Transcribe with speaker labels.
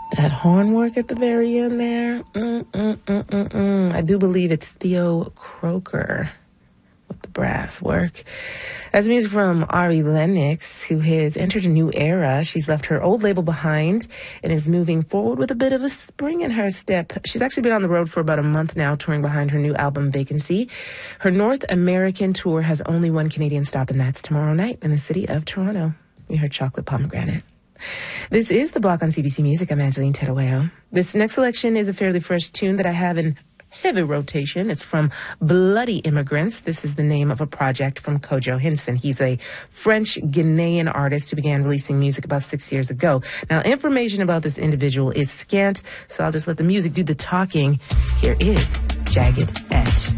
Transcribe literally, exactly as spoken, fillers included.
Speaker 1: That horn work at the very end there. Mm, mm, mm, mm, mm. I do believe it's Theo Croker with the brass work. That's music from Ari Lennox, who has entered a new era. She's left her old label behind and is moving forward with a bit of a spring in her step. She's actually been on the road for about a month now, touring behind her new album, Vacancy. Her North American tour has only one Canadian stop, and that's tomorrow night in the city of Toronto. We heard Chocolate Pomegranate. This is The Block on C B C Music. I'm Angeline Tedaweo. This next selection is a fairly fresh tune that I have in heavy rotation. It's from Bloody Immigrants. This is the name of a project from Kojo Hinson. He's a French Ghanaian artist who began releasing music about six years ago. Now, information about this individual is scant, so I'll just let the music do the talking. Here is Jagged Edge.